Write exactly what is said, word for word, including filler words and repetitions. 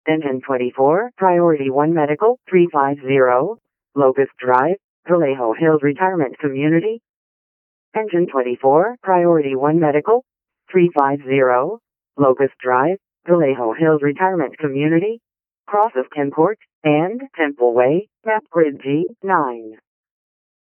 Engine twenty-four, Priority one Medical, three five zero, Locust Drive, Vallejo Hills Retirement Community. Engine twenty-four, Priority one Medical, three five zero, Locust Drive, Vallejo Hills Retirement Community. Cross of Kenport and Temple Way, map grid G nine.